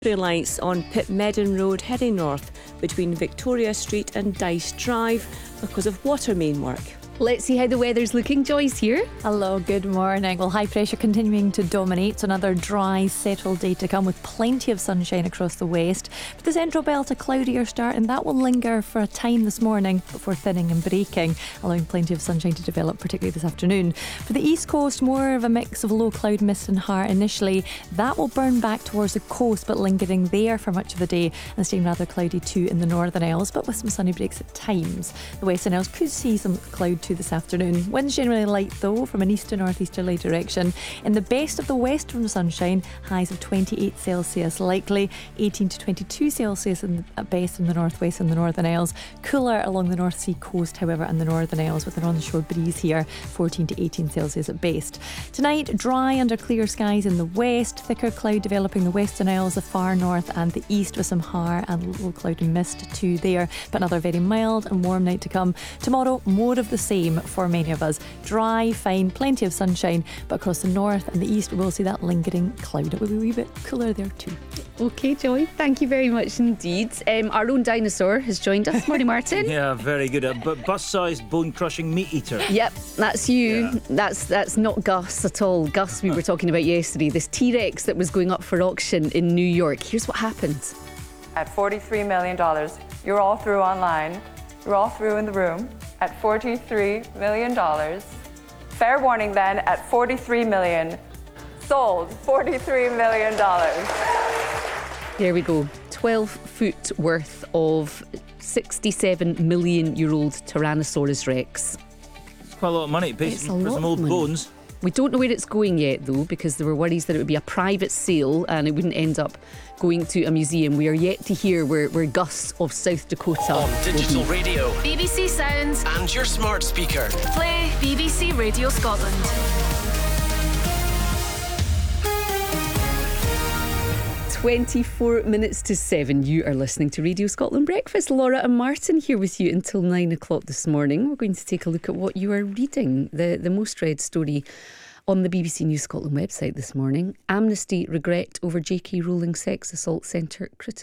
Lights on Pitmedden Road heading north between Victoria Street and Dice Drive because of water main work. Let's see how the weather's looking. Joyce here. Hello, good morning. Well, high pressure continuing to dominate, so another dry, settled day to come with plenty of sunshine across the west. But the central belt, a cloudier start, and that will linger for a time this morning before thinning and breaking, allowing plenty of sunshine to develop, particularly this afternoon. For the east coast, more of a mix of low cloud, mist and heart initially. That will burn back towards the coast, but lingering there for much of the day and staying rather cloudy too in the Northern Isles, but with some sunny breaks at times. The Western Isles could see some cloud too this afternoon. Winds generally light though from an east to northeasterly direction. In the best of the western sunshine, highs of 28 Celsius likely, 18 to 22 Celsius at best in the northwest and the Northern Isles. Cooler along the North Sea coast, however, and the Northern Isles with an onshore breeze here, 14 to 18 Celsius at best. Tonight, dry under clear skies in the west, thicker cloud developing the Western Isles, the far north and the east with some har and low cloud and mist too there, but another very mild and warm night to come. Tomorrow, more of the same for many of us. Dry, fine, plenty of sunshine, but across the north and the east we will see that lingering cloud. It will be a wee bit cooler there too. Okay, Joy, thank you very much indeed. Our own dinosaur has joined us. Morning, Martin. Yeah, very good. A bus-sized, bone-crushing meat eater. Yep, that's you. Yeah. That's not Gus at all. Gus we were talking about yesterday, this T-Rex that was going up for auction in New York. Here's what happened. At $43 million, you're all through online. You're all through in the room. At $43 million. Fair warning then, at $43 million. Sold, $43 million. There we go. 12 foot worth of 67 million year old Tyrannosaurus Rex. It's quite a lot of money. It's a for lot some of old money. bones. We don't know where it's going yet though, because there were worries that it would be a private sale and it wouldn't end up going to a museum. We are yet to hear where Gus of South Dakota On digital will be. radio BBC Sounds and your smart speaker. Play BBC Radio Scotland. 24 minutes to 7. You are listening to Radio Scotland Breakfast. Laura and Martin here with you until 9 o'clock this morning. We're going to take a look at what you are reading. The most read story on the BBC News Scotland website this morning. Amnesty regret over J.K. Rowling sex assault centre criticism.